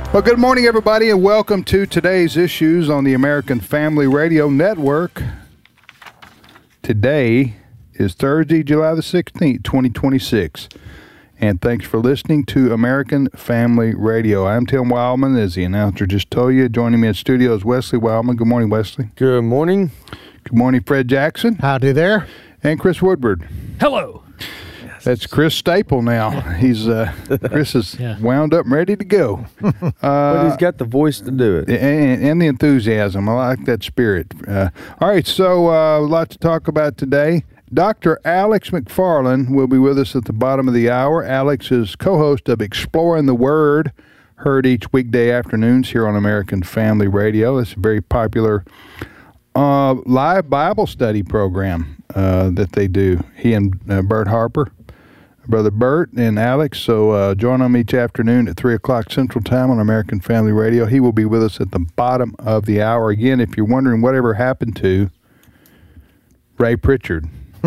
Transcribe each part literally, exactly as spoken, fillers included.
Well, good morning, everybody, and welcome to today's issues on the American Family Radio Network. Today is Thursday, July the sixteenth, twenty twenty-six, and thanks for listening to American Family Radio. I'm Tim Wildman, as the announcer just told you. Joining me in studio is Wesley Wildman. Good morning, Wesley. Good morning. Good morning, Fred Jackson. Howdy there. And Chris Woodward. Hello. That's Chris Staple now. He's uh, Chris is yeah. wound up and ready to go. Uh, but he's got the voice to do it. And, and the enthusiasm. I like that spirit. Uh, all right, so uh, a lot to talk about today. Doctor Alex McFarland will be with us at the bottom of the hour. Alex is co-host of Exploring the Word, heard each weekday afternoons here on American Family Radio. It's a very popular uh, live Bible study program uh, that they do. He and uh, Bert Harper. Brother Bert and Alex, so uh, join them each afternoon at three o'clock Central Time on American Family Radio. He will be with us at the bottom of the hour. Again, if you're wondering whatever happened to Ray Pritchard.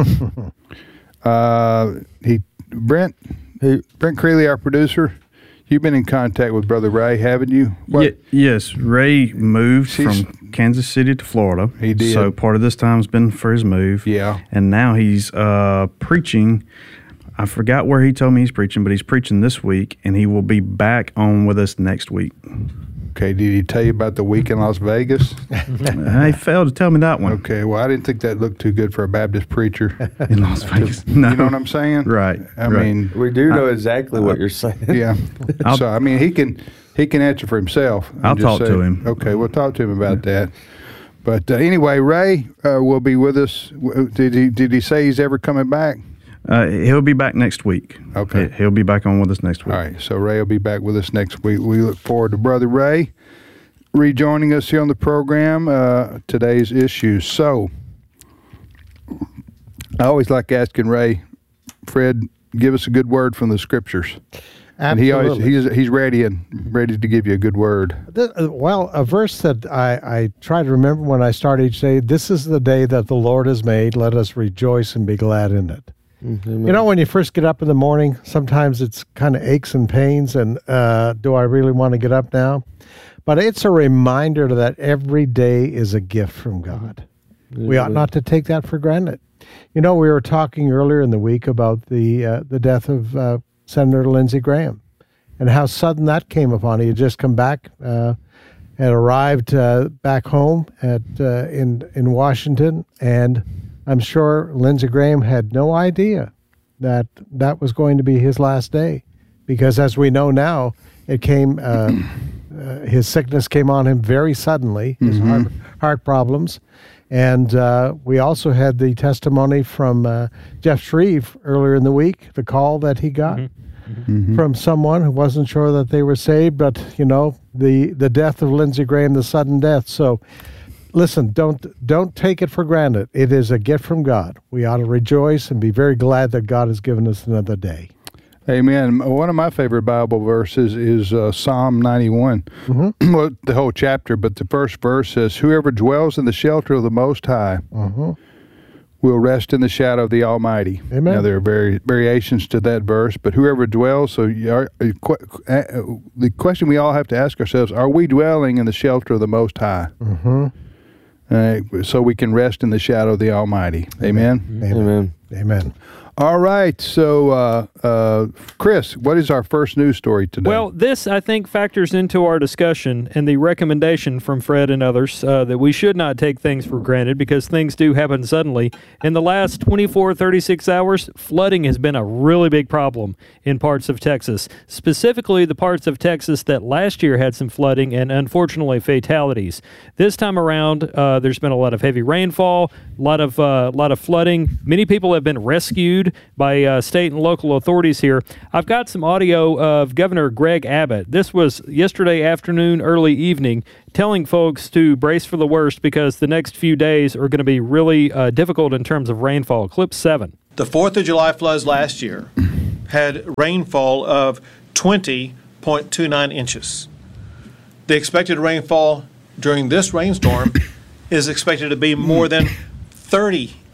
uh, he Brent, Who? Brent Creeley, our producer, you've been in contact with Brother Ray, haven't you? Y- yes, Ray moved He's, from Kansas City to Florida. He did. So part of this time's been for his move. Yeah. And now he's uh, preaching. I forgot where he told me he's preaching, but he's preaching this week, and he will be back on with us next week. Okay, did he tell you about the week in Las Vegas? He failed to tell me that one. Okay, well, I didn't think that looked too good for a Baptist preacher. In Las Vegas. No. You know what I'm saying? Right. I right. mean, we do know I, exactly what you're saying. Yeah. So, I mean, he can he can answer for himself. I'll talk say, to him. Okay, we'll talk to him about that. But uh, anyway, Ray uh, will be with us. Did he, did he say he's ever coming back? Uh, he'll be back next week. Okay. He'll be back on with us next week. All right. So Ray will be back with us next week. We look forward to Brother Ray rejoining us here on the program, uh, today's issues. So I always like asking Ray, Fred, give us a good word from the Scriptures. Absolutely. And he always, he's, he's ready and ready to give you a good word. Well, a verse that I, I try to remember when I start each day, this is the day that the Lord has made. Let us rejoice and be glad in it. Mm-hmm. You know, when you first get up in the morning, sometimes it's kind of aches and pains, and uh, do I really want to get up now? But it's a reminder that every day is a gift from God. Mm-hmm. We ought not to take that for granted. You know, we were talking earlier in the week about the uh, the death of uh, Senator Lindsey Graham and how sudden that came upon. He had just come back, uh, had arrived uh, back home at uh, in in Washington, and I'm sure Lindsey Graham had no idea that that was going to be his last day, because as we know now, it came. Uh, uh, his sickness came on him very suddenly. His mm-hmm. heart, heart problems, and uh, we also had the testimony from uh, Jeff Shreve earlier in the week. The call that he got mm-hmm. Mm-hmm. from someone who wasn't sure that they were saved, but you know the the death of Lindsey Graham, the sudden death. So. Listen, don't don't take it for granted. It is a gift from God. We ought to rejoice and be very glad that God has given us another day. Amen. One of my favorite Bible verses is uh, Psalm ninety-one. Mm-hmm. Well, the whole chapter, but the first verse says, "Whoever dwells in the shelter of the Most High mm-hmm. will rest in the shadow of the Almighty." Amen. Now, there are vari- variations to that verse, but whoever dwells, so you are, the question we all have to ask ourselves, are we dwelling in the shelter of the Most High? Mm-hmm. Uh, so we can rest in the shadow of the Almighty. Amen? Amen. Amen. Amen. All right. So, uh, uh, Chris, what is our first news story today? Well, this, I think, factors into our discussion and the recommendation from Fred and others uh, that we should not take things for granted, because things do happen suddenly. In the last twenty-four, thirty-six hours, flooding has been a really big problem in parts of Texas, specifically the parts of Texas that last year had some flooding and, unfortunately, fatalities. This time around, uh, there's been a lot of heavy rainfall, a lot of, uh, lot of flooding. Many people have been rescued by uh, state and local authorities here. I've got some audio of Governor Greg Abbott. This was yesterday afternoon, early evening, telling folks to brace for the worst because the next few days are going to be really uh, difficult in terms of rainfall. Clip seven. The fourth of July floods last year had rainfall of twenty point two nine inches. The expected rainfall during this rainstorm is expected to be more than thirty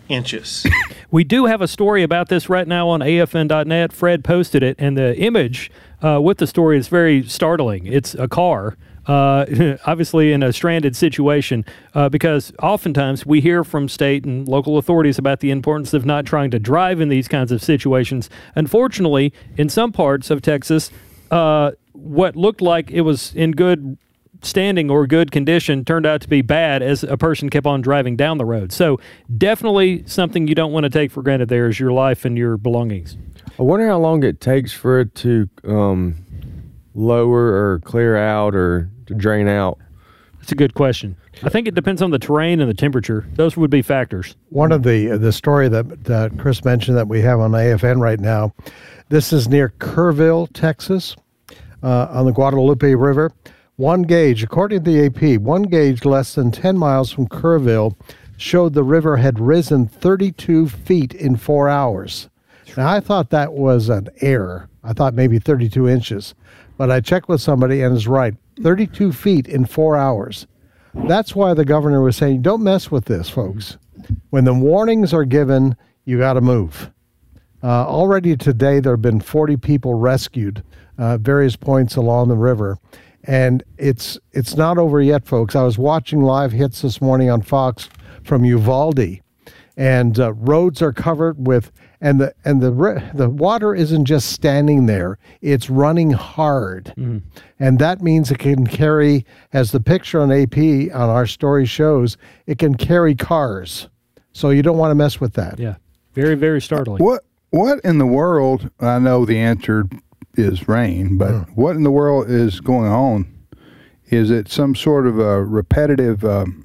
inches. We do have a story about this right now on A F N dot net. Fred posted it, and the image uh, with the story is very startling. It's a car, uh, obviously in a stranded situation, uh, because oftentimes we hear from state and local authorities about the importance of not trying to drive in these kinds of situations. Unfortunately, in some parts of Texas, uh, what looked like it was in good standing or good condition turned out to be bad as a person kept on driving down the road. So definitely something you don't want to take for granted there is your life and your belongings. I wonder how long it takes for it to um, lower or clear out or to drain out. That's a good question. I think it depends on the terrain and the temperature. Those would be factors. One of the the story that, that Chris mentioned that we have on A F N right now, this is near Kerrville, Texas, uh, on the Guadalupe River. One gauge, according to the A P, one gauge less than ten miles from Kerrville showed the river had risen thirty-two feet in four hours. Now, I thought that was an error. I thought maybe thirty-two inches. But I checked with somebody and it's right, thirty-two feet in four hours. That's why the governor was saying, don't mess with this, folks. When the warnings are given, you got to move. Uh, already today, there have been forty people rescued uh, at various points along the river. And it's it's not over yet, folks. I was watching live hits this morning on Fox from Uvalde, and uh, roads are covered with, and the and the the water isn't just standing there; it's running hard, mm. and that means it can carry, as the picture on A P on our story shows, it can carry cars. So you don't want to mess with that. Yeah, very very startling. What what in the world? I know the answer is rain, but mm. what in the world is going on? Is it some sort of a repetitive, um,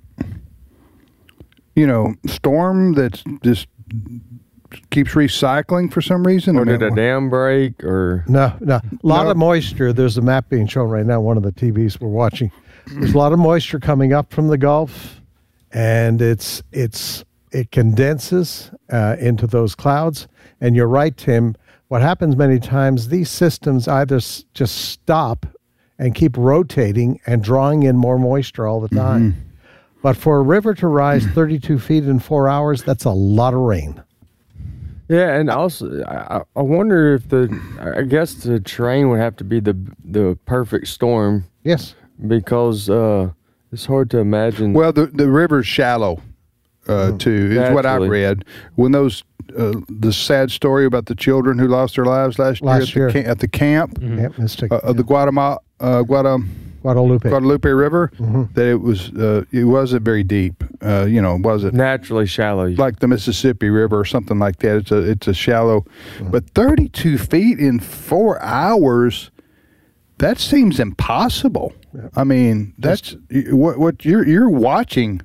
you know, storm that's just keeps recycling for some reason? Or I mean, did a dam break? Or no, no, a lot no. of moisture. There's a map being shown right now. One of the T Vs we're watching. There's a lot of moisture coming up from the Gulf, and it's it's it condenses uh, into those clouds. And you're right, Tim. What happens many times, these systems either s- just stop and keep rotating and drawing in more moisture all the time. Mm-hmm. But for a river to rise thirty-two feet in four hours, that's a lot of rain. Yeah, and also, I, I wonder if the, I guess the terrain would have to be the the perfect storm. Yes. Because uh, it's hard to imagine. Well, the, the river's shallow, uh, mm, too, is what I read. When those Uh, the sad story about the children who lost their lives last, last year, year. At, the camp, at the camp mm-hmm. yep, uh, of yeah. the Guatemala, uh, Guadam, Guadalupe. Guadalupe River, mm-hmm. that it was uh, it wasn't very deep. Uh, you know, was it naturally shallow, like the Mississippi River or something like that? It's a it's a shallow, mm-hmm. but thirty-two feet in four hours. That seems impossible. Yep. I mean, that's, that's what what you're you're watching.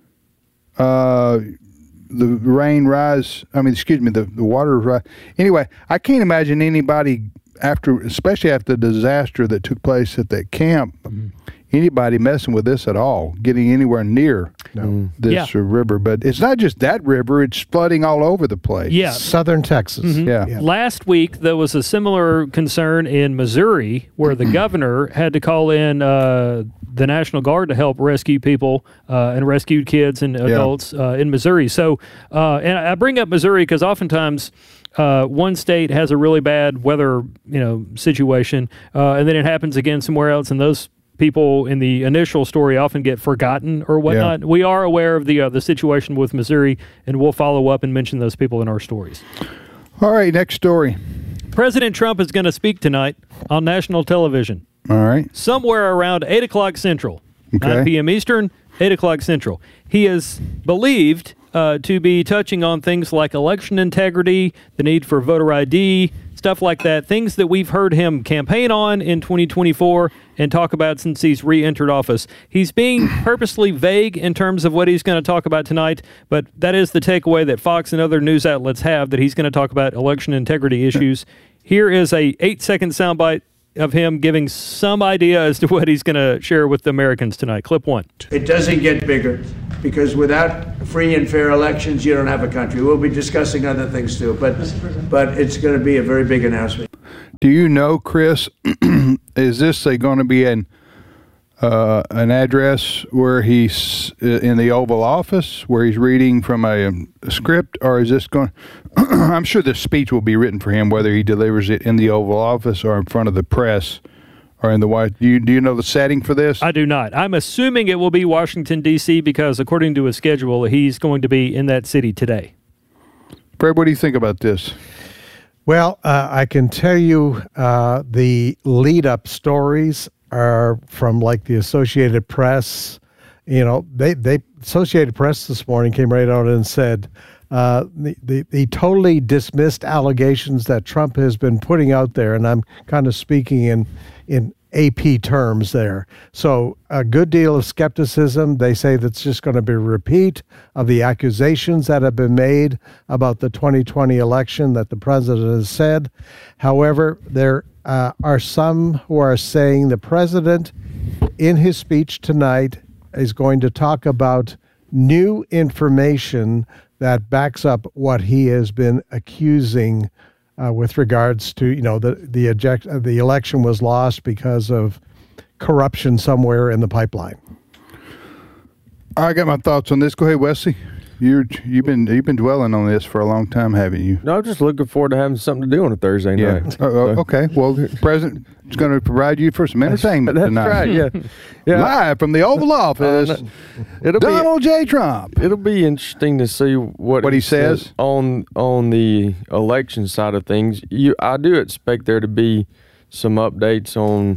Uh. The rain rise, I mean, excuse me, the, the water rise. Anyway, I can't imagine anybody after, especially after the disaster that took place at that camp, mm-hmm. anybody messing with this at all, getting anywhere near no. this yeah. river. But it's not just that river, it's flooding all over the place. Yeah. Southern Texas. Mm-hmm. Yeah. yeah. Last week, there was a similar concern in Missouri where the governor had to call in uh, the National Guard to help rescue people uh, and rescued kids and adults yeah. uh, in Missouri. So, uh, and I bring up Missouri because oftentimes uh, one state has a really bad weather, you know, situation, uh, and then it happens again somewhere else, and those people in the initial story often get forgotten or whatnot. Yeah. We are aware of the uh, the situation with Missouri, and we'll follow up and mention those people in our stories. All right, next story. President Trump is going to speak tonight on national television. All right. Somewhere around eight o'clock Central, okay. nine p.m. Eastern, eight o'clock Central. He is believed uh, to be touching on things like election integrity, the need for voter I D, stuff like that, things that we've heard him campaign on in twenty twenty-four and talk about since he's re-entered office. He's being purposely vague in terms of what he's going to talk about tonight, but that is the takeaway that Fox and other news outlets have, that he's going to talk about election integrity issues. Here is a eight-second soundbite of him giving some idea as to what he's going to share with the Americans tonight. Clip one. It doesn't get bigger, because without free and fair elections, you don't have a country. We'll be discussing other things too, but but it's going to be a very big announcement. Do you know, Chris, is this going to be an uh, an address where he's in the Oval Office, where he's reading from a, a script, or is this going? I'm sure the speech will be written for him, whether he delivers it in the Oval Office or in front of the press or in the White. Do you, do you know the setting for this? I do not. I'm assuming it will be Washington, D C, because according to his schedule, he's going to be in that city today. Fred, what do you think about this? Well, uh, I can tell you uh, the lead-up stories are from like the Associated Press. You know, they, they Associated Press this morning came right out and said uh, the, the, the totally dismissed allegations that Trump has been putting out there, and I'm kind of speaking in in A P terms there. So a good deal of skepticism. They say that's just going to be a repeat of the accusations that have been made about the twenty twenty election that the president has said. However, there uh, are some who are saying the president in his speech tonight is going to talk about new information that backs up what he has been accusing Uh, with regards to, you know, the the eject, uh, the election was lost because of corruption somewhere in the pipeline. I got my thoughts on this. Go ahead, Wesley. You're you've been you've been dwelling on this for a long time, haven't you? No, I'm just looking forward to having something to do on a Thursday Yeah. night. Uh, uh, okay. Well, the president is going to provide you for some entertainment That's tonight. right. Yeah, yeah. Live from the Oval Office, Uh, it'll Donald be J. Trump. it'll be interesting to see what What he says? on on the election side of things. You, I do expect there to be some updates on.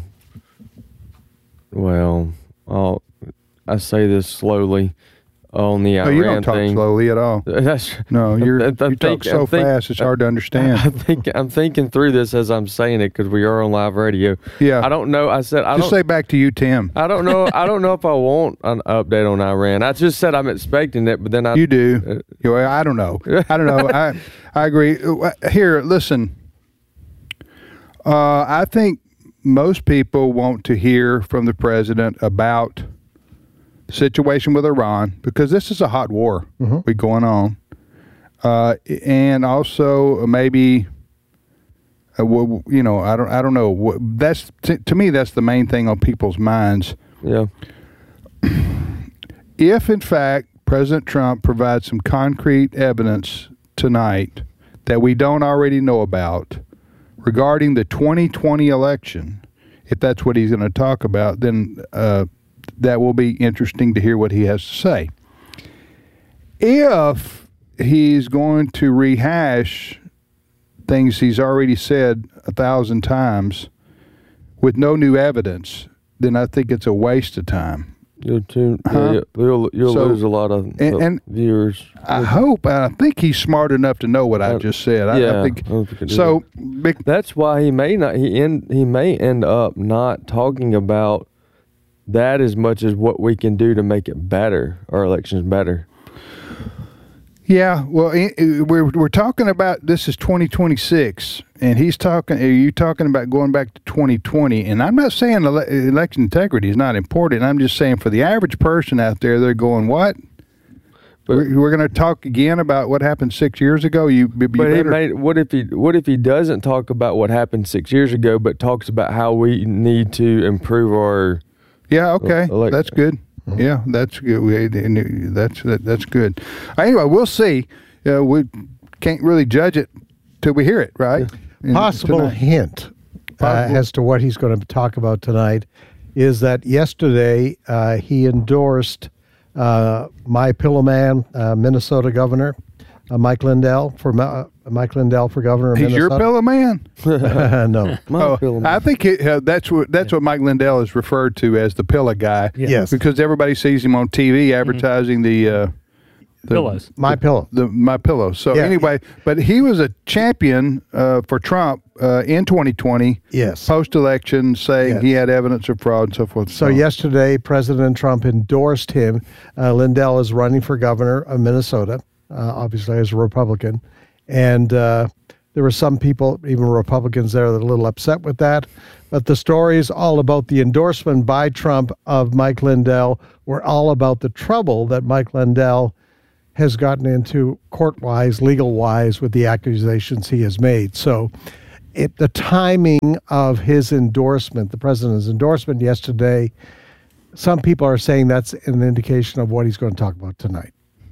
Well, I'll, I say this slowly. On the No, Iran you don't talk thing. slowly at all. That's No, you're, I- I you think- talk so I think- fast it's hard to understand. I think I'm thinking through this as I'm saying it because we are on live radio. Yeah. I don't know. I said I Just don't. say back to you, Tim. I don't know. I don't know if I want an update on Iran. I just said I'm expecting it, but then I. You do. Uh, You know, I don't know. I don't know. I I agree. Here, listen. Uh, I think most people want to hear from the president about the situation with Iran because this is a hot war mm-hmm. be going on, uh, and also maybe. Uh, well, you know, I don't. I don't know. That's to, to me. That's the main thing on people's minds. Yeah. If in fact President Trump provides some concrete evidence tonight that we don't already know about regarding the twenty twenty election, if that's what he's going to talk about, then uh, that will be interesting to hear what he has to say. If he's going to rehash things he's already said a thousand times with no new evidence, then I think it's a waste of time. You'll tune. Huh? Yeah, you'll you'll So- lose a lot of and- uh, and viewers. I hope, and I think he's smart enough to know what I Uh, just said. I, yeah, I think I hope he can do so. Big, That's why he may not. He end. He may end up not talking about that as much as what we can do to make it better. Our elections better. yeah, well, i- i- we're we're talking about this is twenty twenty-six, and he's talking. Are you talking about going back to twenty twenty? And I'm not saying ele- election integrity is not important. I'm just saying for the average person out there, they're going, "What? But- we're we're going to talk again about what happened six years ago." You, you But he better- may, what if he what if he doesn't talk about what happened six years ago, but talks about how we need to improve our Yeah, okay, elect- that's good. Yeah, that's good. We, that's that, that's good. Anyway, we'll see. Uh, we can't really judge it till we hear it, right? And Possible tonight. hint uh, Possible. as to what he's going to talk about tonight is that yesterday uh, he endorsed uh, my pillow man, uh, Minnesota governor, uh, Mike Lindell for uh, Mike Lindell for governor of He's your Minnesota. pillow man. no. My Oh, pillow I think it, uh, that's what that's what Mike Lindell is referred to as the pillow guy. Yes. because everybody sees him on T V advertising the, uh, the Pillows. My pillow. the my pillow. So Yeah. anyway, but he was a champion uh, for Trump uh, in twenty twenty. Yes. Post election, saying Yes. he had evidence of fraud and so forth. So yesterday, President Trump endorsed him. Uh, Lindell is running for governor of Minnesota, uh, obviously as a Republican. And uh, there were some people, even Republicans there, that are a little upset with that. But the story is all about the endorsement by Trump of Mike Lindell. We're all about the trouble that Mike Lindell has gotten into court-wise, legal-wise, with the accusations he has made. So it, the timing of his endorsement, the president's endorsement yesterday, some people are saying that's an indication of what he's going to talk about tonight.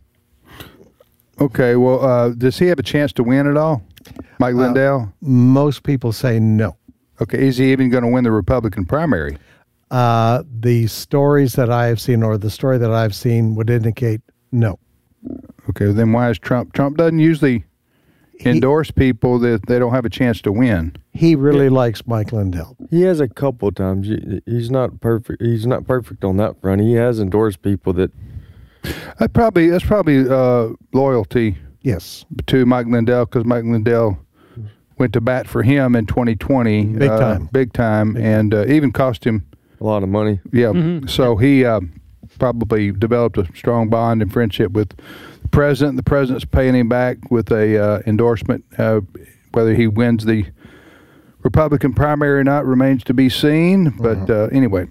Okay, well, uh, does he have a chance to win at all, Mike Lindell? Uh, most people say no. Okay, is he even going to win the Republican primary? Uh, the stories that I have seen, or the story that I've seen, would indicate no. Okay, then why is Trump? Trump doesn't usually He- endorse people that they don't have a chance to win. He really likes Mike Lindell. He has a couple times. He- He's not perfect. He's not perfect on that front. He has endorsed people that. That probably that's probably uh, loyalty Yes. to Mike Lindell, because Mike Lindell went to bat for him in twenty twenty, Big uh, time. big time, and uh, even cost him. A lot of money. Yeah, Mm-hmm. so he uh, probably developed a strong bond and friendship with the president. The president's paying him back with a uh, endorsement. Uh, whether he wins the Republican primary or not remains to be seen. But uh, anyway,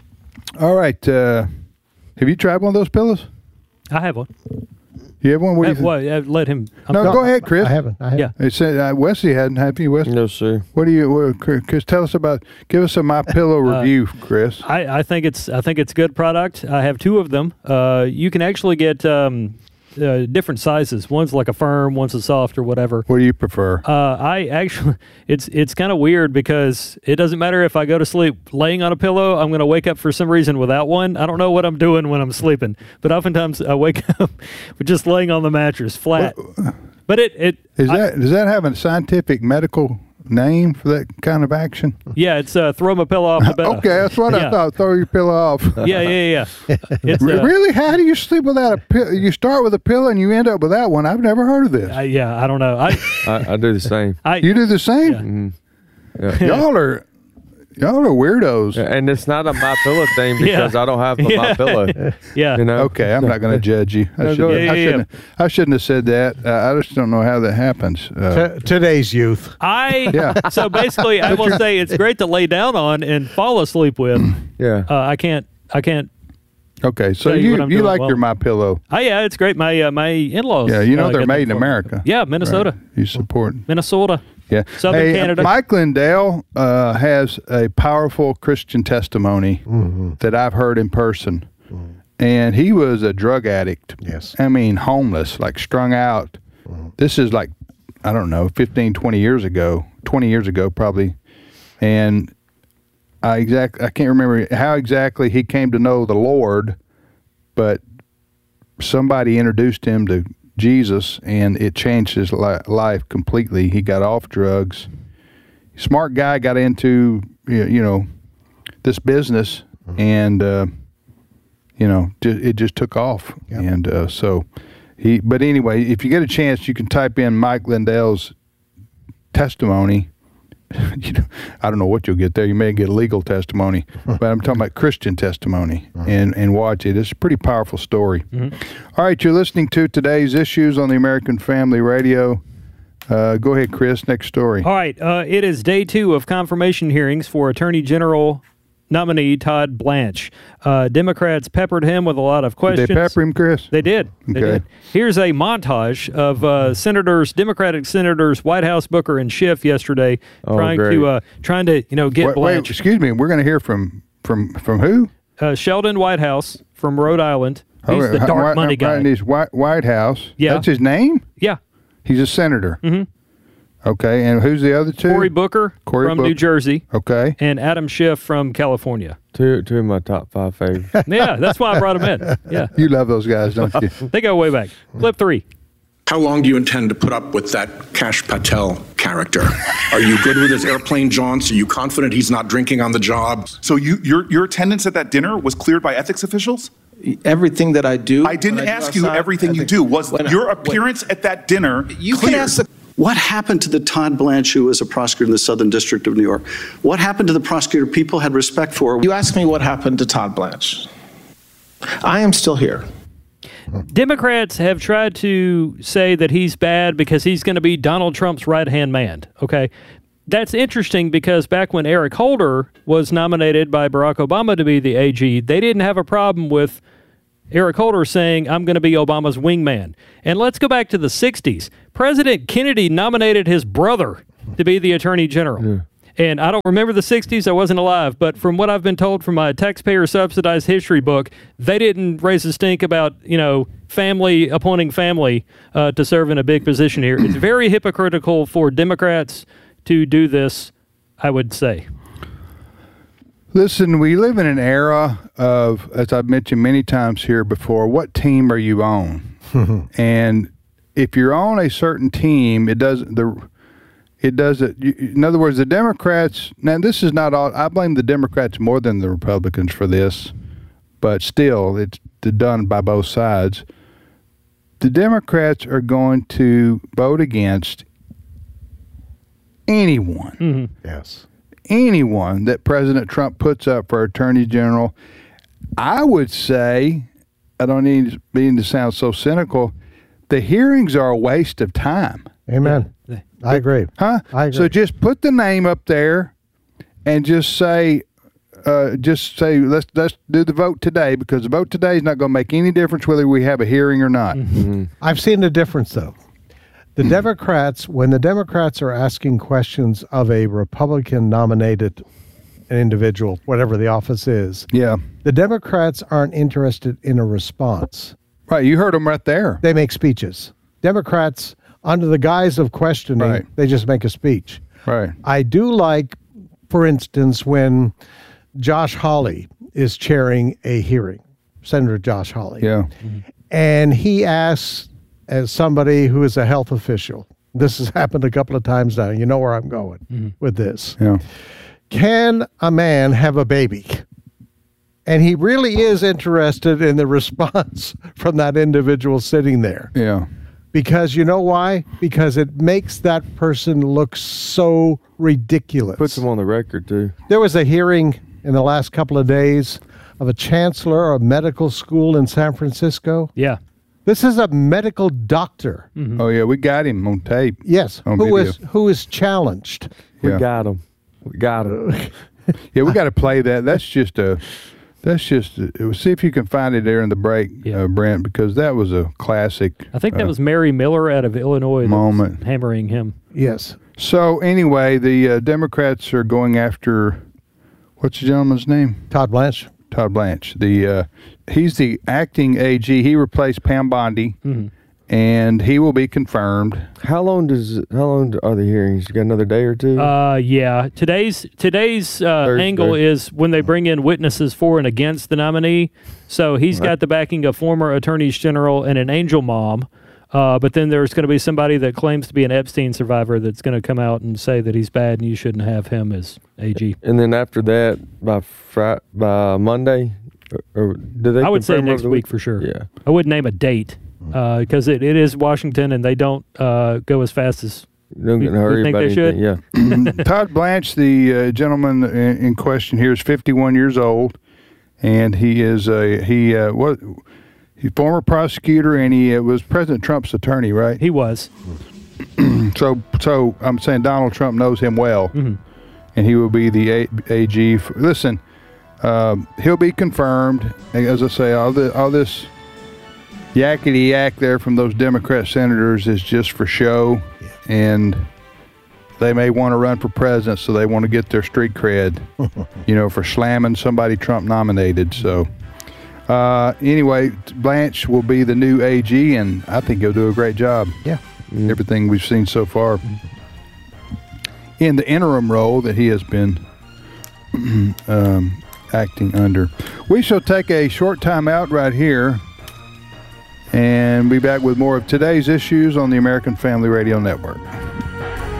all right. Uh, have you tried one of those pillows? I have one. You have one? What do you Uh, think? well, uh, let him. I'm No, sorry. go ahead, Chris. I haven't. I haven't. Yeah. It said uh, Wesley hadn't. Have you, Wesley? No, sir. What do you, what, Chris? Tell us about. Give us a My Pillow Uh, review, Chris. I, I think it's I think it's a good product. I have two of them. Uh, you can actually get um, uh, different sizes. One's like a firm, one's a soft or whatever. What do you prefer? Uh, I actually, it's it's kind of weird because it doesn't matter if I go to sleep laying on a pillow. I'm going to wake up for some reason without one. I don't know what I'm doing when I'm sleeping, but oftentimes I wake up with just laying on the mattress flat. But it it Is I- that does that have a scientific medical name for that kind of action? yeah, it's uh, throw my pillow off the bed. Okay, that's what I Yeah. thought. Throw your pillow off. Yeah, yeah, yeah. It's, Re- uh, really? How do you sleep without a pillow? You start with a pillow and you end up with that one. I've never heard of this. I, yeah, I don't know. I I, I do the same. I You do the same? Yeah. Y'all are y'all are weirdos. And it's not a My Pillow thing because Yeah. I don't have a Yeah. My Pillow. yeah. You know. Okay, I'm not going to judge you. I, No, shouldn't, go I, ahead. Yeah, yeah, shouldn't, I shouldn't have said that. Uh, I just don't know how that happens. Uh, T- today's youth. I Yeah. so basically I will say it's great to lay down on and fall asleep with. Yeah. Uh, I can't I can't. okay, so Tell you you what I'm you doing like well. your My Pillow? Oh yeah, it's great. My uh, my in-laws. Yeah, you know uh, they're got made them in for me. America. Yeah, Minnesota, Right. You support. Minnesota. Yeah. Southern hey, Canada. Mike Lindell uh, has a powerful Christian testimony that I've heard in person. And he was a drug addict. Yes. I mean, homeless, like strung out. This is like, I don't know, fifteen, twenty years ago, twenty years ago probably. And I exact I can't remember how exactly he came to know the Lord, but somebody introduced him to Jesus, and it changed his li- life completely. He got off drugs. Smart guy, got into y- you know this business, and uh, you know ju- it just took off. Yep. And uh, so he. But anyway, if you get a chance, you can type in Mike Lindell's testimony. You know, I don't know what you'll get there. You may get legal testimony, but I'm talking about Christian testimony, and, and watch it. It's a pretty powerful story. All right, you're listening to today's issues on the American Family Radio. Uh, go ahead, Chris. Next story. All right, uh, it is day two of confirmation hearings for Attorney General nominee Todd Blanche. Uh, Democrats peppered him with a lot of Did questions. they pepper him, Chris? They did. They Okay. did. Here's a montage of uh, senators, Democratic senators, Whitehouse, Booker, and Schiff yesterday Oh, trying great. to uh, trying to you know get Wait, wait, Blanche. excuse me. We're going to hear from from from who? Uh, Sheldon Whitehouse from Rhode Island. He's Oh, the uh, dark White- money guy. Right, he's White, White House. Yeah. That's his name? Yeah. He's a senator. Mm-hmm. Okay, and who's the other two? Cory Booker Cory from Book- New Jersey Okay. and Adam Schiff from California. Two two of my top five favorites. Yeah, that's why I brought him in. Yeah, You love those guys, don't you? they go way back. Clip three. How long do you intend to put up with that Kash Patel character? Are you good with his airplane jaunts? Are you confident he's not drinking on the job? So you, your, your attendance at that dinner was cleared by ethics officials? Everything that I do. I didn't when I ask do you outside, everything I you think- do. Was when I- your when- appearance at that dinner You cleared? can ask the. What happened to the Todd Blanche who was a prosecutor in the Southern District of New York? What happened to the prosecutor people had respect for? You asked me what happened to Todd Blanche. I am still here. Democrats have tried to say that he's bad because he's going to be Donald Trump's right-hand man, okay? That's interesting because back when Eric Holder was nominated by Barack Obama to be the A G, they didn't have a problem with Eric Holder saying, I'm going to be Obama's wingman. And let's go back to the sixties. President Kennedy nominated his brother to be the Attorney General. And I don't remember the sixties. I wasn't alive. But from what I've been told from my taxpayer-subsidized history book, they didn't raise a stink about, you know, family appointing family uh, to serve in a big position here. It's very hypocritical for Democrats to do this, I would say. Listen, we live in an era of, as I've mentioned many times here before, what team are you on? And if you're on a certain team, it doesn't, the, it doesn't, you, in other words, the Democrats, now this is not all, I blame the Democrats more than the Republicans for this, but still, it's done by both sides. The Democrats are going to vote against anyone. Mm-hmm. Yes. Anyone that President Trump puts up for Attorney General. I would say, I don't need mean to sound so cynical, the hearings are a waste of time. Amen. Yeah. I agree. Huh? I agree. So just put the name up there and just say, uh, just say, let's let's do the vote today, because the vote today is not going to make any difference whether we have a hearing or not. Mm-hmm. I've seen the difference, though. The Democrats, when the Democrats are asking questions of a Republican-nominated individual, whatever the office is, yeah, the Democrats aren't interested in a response. Right, you heard them right there. They make speeches. Democrats, under the guise of questioning, right. they just make a speech. Right. I do like, for instance, when Josh Hawley is chairing a hearing, Senator Josh Hawley. Yeah. Mm-hmm. And he asks, as somebody who is a health official, this has happened a couple of times now, you know where I'm going mm-hmm. with this. Yeah. Can a man have a baby? And he really is interested in the response from that individual sitting there. Yeah. Because you know why? Because it makes that person look so ridiculous. Puts them on the record, too. There was a hearing in the last couple of days of a chancellor of medical school in San Francisco. Yeah. This is a medical doctor. Mm-hmm. Oh, yeah, we got him on tape. Yes, on who video. is who is challenged. We yeah. got him. We got him. Yeah, we got to play that. That's just a, that's just, a, see if you can find it there in the break, yeah. uh, Brent, because that was a classic. I think that uh, was Mary Miller out of Illinois moment. hammering him. Yes. So anyway, the uh, Democrats are going after, what's the gentleman's name? Todd Blanche. Todd Blanche. The uh, he's the acting A G. He replaced Pam Bondi, mm-hmm. and he will be confirmed. How long does how long are the hearings? You got another day or two? Uh, yeah. Today's today's uh, angle is when they bring in witnesses for and against the nominee. So he's right. got the backing of former attorneys general and an angel mom. Uh, but then there's going to be somebody that claims to be an Epstein survivor that's going to come out and say that he's bad and you shouldn't have him as A G. And then after that, by Friday, by Monday, or, or do they? I would say next week? week for sure. Yeah, I wouldn't name a date because uh, it, it is Washington and they don't uh, go as fast as don't get in a hurry think about they should. Anything, yeah. Todd Blanche, the uh, gentleman in, in question here, is fifty-one years old, and he is a he uh, what. He's a former prosecutor, and he uh, was President Trump's attorney, right? He was. so, so I'm saying Donald Trump knows him well, mm-hmm. and he will be the A- AG. For, listen, um, he'll be confirmed. As I say, all the all this yakety yak there from those Democrat senators is just for show, yeah. and they may want to run for president, so they want to get their street cred, you know, for slamming somebody Trump nominated. So. Uh, anyway, Blanche will be the new A G, and I think he'll do a great job. Yeah. Mm-hmm. Everything we've seen so far. In the interim role that he has been um, acting under. We shall take a short time out right here and be back with more of today's issues on the American Family Radio Network.